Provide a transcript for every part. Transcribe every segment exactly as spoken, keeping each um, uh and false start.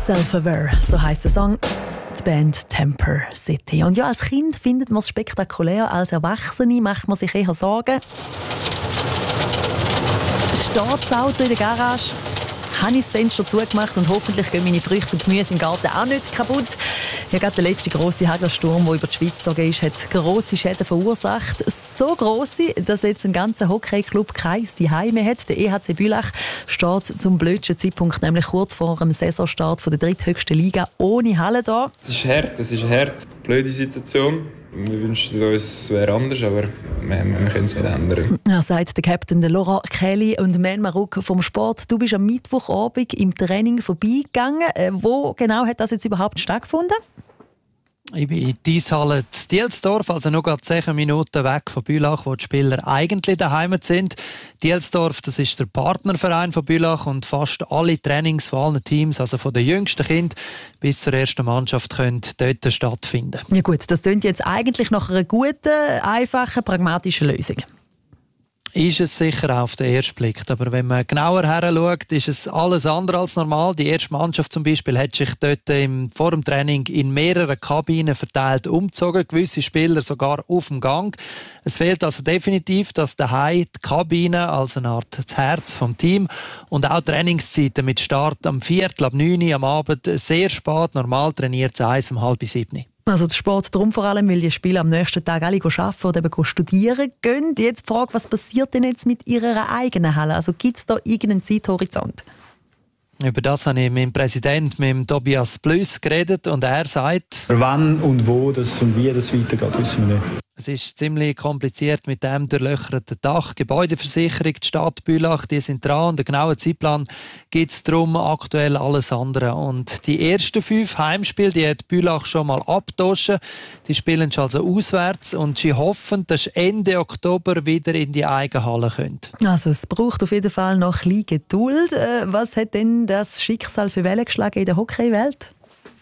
Self-Aware, so heisst der Song. Die Band Temper City. Und ja, als Kind findet man es spektakulär, als Erwachsene macht man sich eher Sorgen. Steht das Auto in der Garage? Habe ich das Fenster zugemacht und hoffentlich gehen meine Früchte und Gemüse im Garten auch nicht kaputt. Ja, gerade der letzte grosse Hagelsturm, der über die Schweiz gezogen ist, hat grosse Schäden verursacht. So grosse, dass jetzt ein ganzer Hockeyclub kein Zuhause mehr hat. Der E H C Bülach steht zum blödsten Zeitpunkt, nämlich kurz vor dem Saisonstart von der dritthöchsten Liga, ohne Halle da. Es ist hart, es ist hart. Blöde Situation. Wir wünschen uns, es wäre anders, aber wir, wir können es nicht ändern. Ja, sagt der Captain Laurent Kelly und Man Marouk vom Sport. Du bist am Mittwochabend im Training vorbeigegangen. Wo genau hat das jetzt überhaupt stattgefunden? Ich bin in die Eishalle Dielsdorf, also nur gerade zehn Minuten weg von Bülach, wo die Spieler eigentlich daheim sind. Dielsdorf, das ist der Partnerverein von Bülach und fast alle Trainings von allen Teams, also von den jüngsten Kindern bis zur ersten Mannschaft, können dort stattfinden. Ja gut, das klingt jetzt eigentlich nach einer guten, einfachen, pragmatischen Lösung. Ist es sicher auf den ersten Blick. Aber wenn man genauer heranschaut, ist es alles andere als normal. Die erste Mannschaft zum Beispiel hat sich dort im, vor dem Training in mehreren Kabinen verteilt umgezogen. Gewisse Spieler sogar auf dem Gang. Es fehlt also definitiv, dass daheim die Kabine als eine Art das Herz vom Team und auch Trainingszeiten mit Start am Viertel, ab neun Uhr am Abend sehr spät. Normal trainiert es eins um halb sieben. Also der Sport darum vor allem, weil die Spieler am nächsten Tag alle arbeiten oder eben studieren gehen. Jetzt die Frage, was passiert denn jetzt mit ihrer eigenen Halle? Also gibt es da irgendeinen Zeithorizont? Über das habe ich mit dem Präsidenten, mit dem Tobias Plüss, geredet und er sagt, wann und wo das und wie das weitergeht, wissen wir nicht. Es ist ziemlich kompliziert mit dem durchlöcherten Dach. Gebäudeversicherung, die Stadt Bülach, die sind dran. Und einen genauen Zeitplan gibt es darum aktuell alles andere. Und die ersten fünf Heimspiele, die hat Bülach schon mal abgetauscht. Die spielen schon also auswärts und sie hoffen, dass Ende Oktober wieder in die eigene Halle können. Also es braucht auf jeden Fall noch ein bisschen Geduld. Was hat denn das Schicksal für Wellen geschlagen in der Hockeywelt?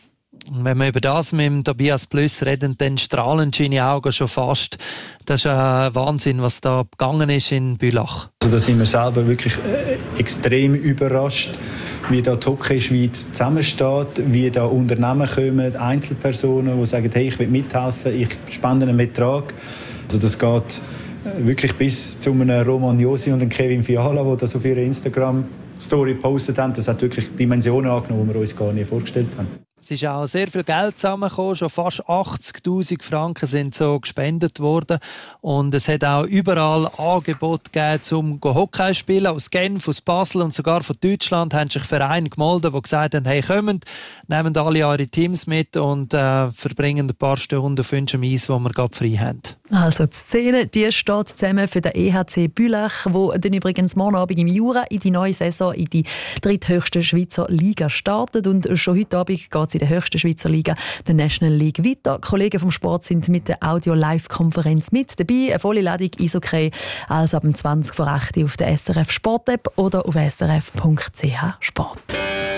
Und wenn wir über das mit dem Tobias Plüss reden, dann strahlen seine Augen schon fast. Das ist ein Wahnsinn, was da gegangen ist in Bülach. Also da sind wir selber wirklich äh, extrem überrascht, wie da die Hockey-Schweiz zusammensteht, wie da Unternehmen kommen, Einzelpersonen, die sagen, hey, ich will mithelfen, ich spende einen Betrag. Also das geht äh, wirklich bis zu einem Roman Josi und einem Kevin Fiala, die das auf ihrer Instagram-Story gepostet haben. Das hat wirklich Dimensionen angenommen, die wir uns gar nicht vorgestellt haben. Es ist auch sehr viel Geld zusammengekommen, schon fast achtzigtausend Franken sind so gespendet worden und es hat auch überall Angebote gegeben, zum Hockey spielen. Aus Genf, aus Basel und sogar von Deutschland haben sich Vereine gemeldet, die gesagt haben, hey, kommt, nehmt alle eure Teams mit und äh, verbringen ein paar Stunden auf unserem Eis, wo wir gerade frei haben. Also die Szene, die steht zusammen für den E H C Bülach, wo dann übrigens morgen Abend im Jura in die neue Saison in die dritthöchste Schweizer Liga startet und schon heute Abend geht es in der höchsten Schweizer Liga, der National League, weiter. Kollegen vom Sport sind mit der Audio-Live-Konferenz mit dabei. Eine volle Ladung Eishockey, also ab zwanzig vor acht auf der S R F Sport-App oder auf s r f punkt c h sport.